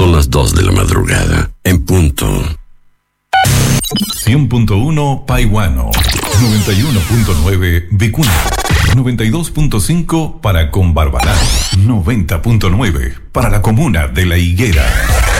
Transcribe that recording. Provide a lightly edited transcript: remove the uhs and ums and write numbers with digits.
Son las 2 de la madrugada, en punto. 100.1 Paihuano, 91.9 Vicuna, 92.5 para Conbarbalá, 90.9 para la comuna de La Higuera.